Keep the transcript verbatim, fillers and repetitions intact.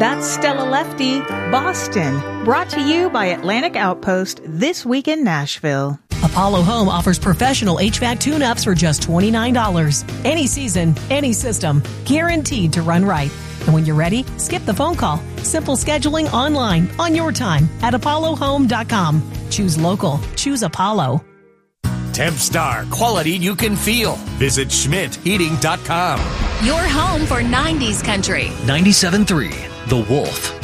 That's Stella Lefty, Boston. Brought to you by Atlantic Outpost, This Week in Nashville. Apollo Home offers professional H V A C tune-ups for just twenty-nine dollars. Any season, any system, guaranteed to run right. And when you're ready, skip the phone call. Simple scheduling online, on your time, at apollo home dot com. Choose local. Choose Apollo. Tempstar, quality you can feel. Visit schmidt heating dot com. Your home for nineties country. ninety-seven point three The Wolf.